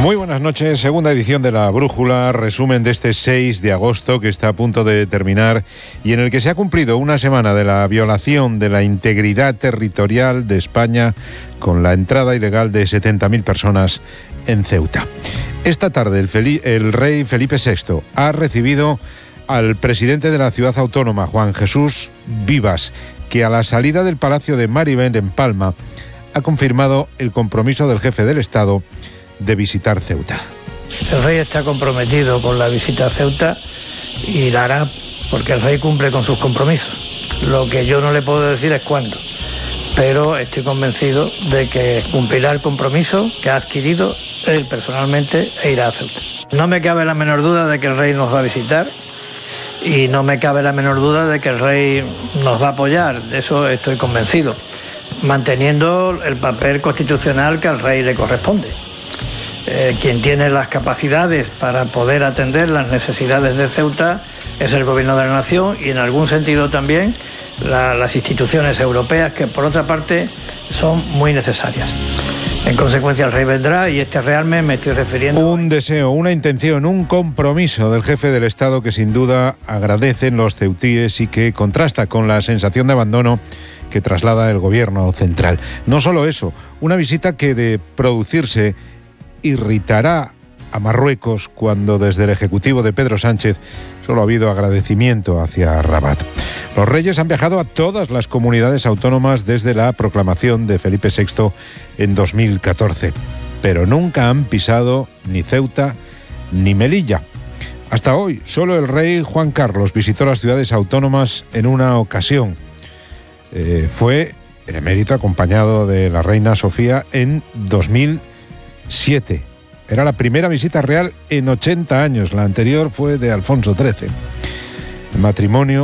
Muy buenas noches, segunda edición de La Brújula, resumen de este 6 de agosto que está a punto de terminar y en el que se ha cumplido una semana de la violación de la integridad territorial de España con la entrada ilegal de 70.000 personas en Ceuta. Esta tarde el rey Felipe VI ha recibido al presidente de la ciudad autónoma, Juan Jesús Vivas, que a la salida del Palacio de Marivent en Palma ha confirmado el compromiso del jefe del Estado de visitar Ceuta. El rey está comprometido con la visita a Ceuta y la hará porque el rey cumple con sus compromisos. Lo que yo no le puedo decir es cuándo, pero estoy convencido de que cumplirá el compromiso que ha adquirido él personalmente e irá a Ceuta. No me cabe la menor duda de que el rey nos va a visitar y no me cabe la menor duda de que el rey nos va a apoyar, de eso estoy convencido, manteniendo el papel constitucional que al rey le corresponde. Quien tiene las capacidades para poder atender las necesidades de Ceuta es el Gobierno de la Nación y en algún sentido también las instituciones europeas, que por otra parte son muy necesarias. En consecuencia el rey vendrá y este realme me estoy refiriendo... Un deseo, una intención, un compromiso del jefe del Estado que sin duda agradecen los ceutíes y que contrasta con la sensación de abandono que traslada el Gobierno central. No solo eso, una visita que de producirse irritará a Marruecos cuando desde el Ejecutivo de Pedro Sánchez solo ha habido agradecimiento hacia Rabat. Los reyes han viajado a todas las comunidades autónomas desde la proclamación de Felipe VI en 2014, pero nunca han pisado ni Ceuta ni Melilla. Hasta hoy, solo el rey Juan Carlos visitó las ciudades autónomas en una ocasión. Fue en emérito acompañado de la reina Sofía en 2007. Era la primera visita real en 80 años. La anterior fue de Alfonso XIII. El matrimonio